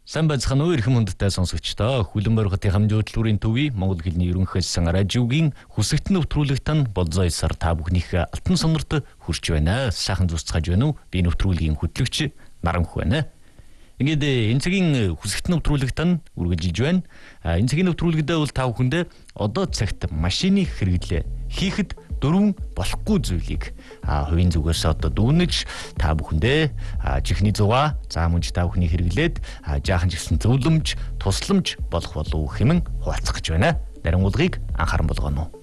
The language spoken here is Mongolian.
Сайн байцгаана уу эрхэм хүндтэй сонсогчдоо. Хүлэн борготын хамжуудлын төвийн Монгол хэлний ерөнхий сан радиогийн хүсэгт нэвтрүүлэгт нь болзой сар та бүхнийх алтан сонорт хүрч байна. Сайхан зүсцгааж байна уу? Би нэвтрүүлгийн хөтлөгч Наранх байна. Ингээд энэ цагийн хүсэгт нэвтрүүлэгт нь үргэлжилж байна. Энэ цагийн нэвтрүүлэгдээ бол та бүхэндээ одоо цагт машины хэрэглээ хийхэд дөрвөн болохгүй зүйлийг хувийн зүгээс одоо дүгнэж та бүхэндээ чихний зугаа мөн та бүхний хэрэглээд жаахан ч гэсэн зөвлөмж, тусламж болох болов хэмээн хуваалцах гэж байна. Дарин уулгыг анхааран болгоно.